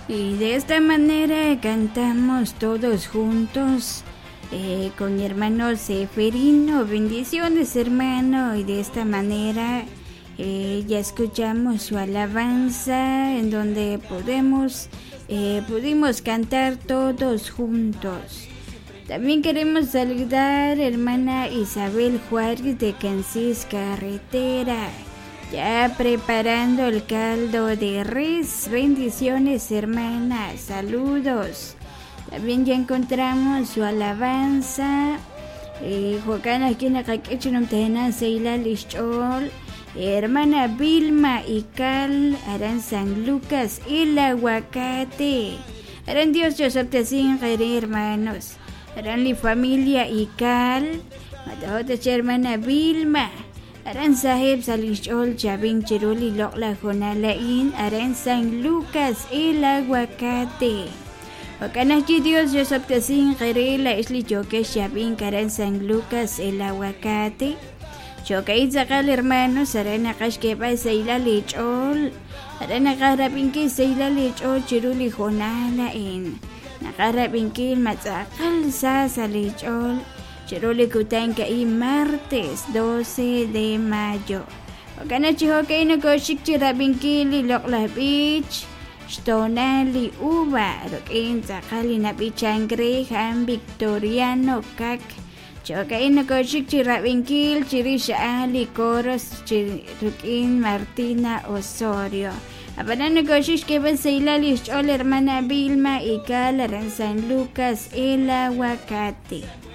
Y de esta manera cantamos todos juntos con mi hermano Seferino. Bendiciones, hermano. Y de esta manera ya escuchamos su alabanza en donde pudimos cantar todos juntos. También queremos saludar a hermana Isabel Juárez de Cancís Carretera, ya preparando el caldo de res. Bendiciones, hermana, saludos. También ya encontramos su alabanza. Jocan aquí en la caquechunum tena seila lichol. Hermana Vilma y Cal harán San Lucas el aguacate. Harán Dios yo sin hermanos. Harán mi familia y Cal. Matahotas hermana Vilma. Aran sahib salichol chabing chiruli lokla jonalain. Aran San Lucas el aguacate. Wakanachi Dios yo sin la isli choque chabing aran San Lucas el aguacate. Choque zakal hermanos. Aran akashkeba seila lichol. Aran akarapinki seila lichol chiruli jonalain. Nakarapinki matzakal sa salichol. Chiruli kutanka y martes 12 de mayo. Wakanachi hockey no koshik chirabinkili lokla beach. Stonali uva. Rokin zakali na bichangre han victoriano kak. Chokay no koshik chirabinkil chirisha ali coros chirukin Martina Osorio. Abanan negocios que van a ir a la hermana Vilma y Cal en San Lucas el aguacate.